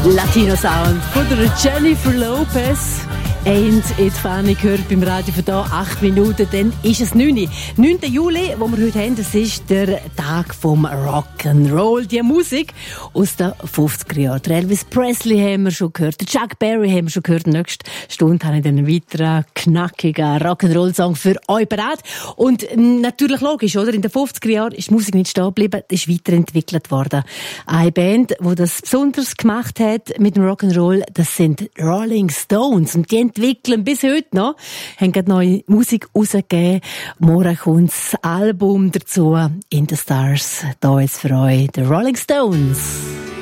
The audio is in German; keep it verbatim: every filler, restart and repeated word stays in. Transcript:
Latino Sound von der Jennifer Lopez. Ain't it funny, gehört beim Radio von da acht Minuten, dann ist es neun. neunten Juli, wo wir heute haben, das ist der Tag vom Rock'n'Roll. Die Musik aus den fünfziger Jahren. Der Elvis Presley haben wir schon gehört, der Chuck Berry haben wir schon gehört. Nächste Stunde habe ich dann einen weiteren knackigen Rock'n'Roll-Song für euch bereit. Und natürlich logisch, oder? In den fünfziger Jahren ist die Musik nicht stehen geblieben, ist weiterentwickelt worden. Eine Band, die das besonders gemacht hat mit dem Rock'n'Roll, das sind Rolling Stones. Und die entwickeln bis heute noch, haben gerade neue Musik rausgegeben. Morgen kommt das Album dazu, In the Stars. Da ist für euch The Rolling Stones.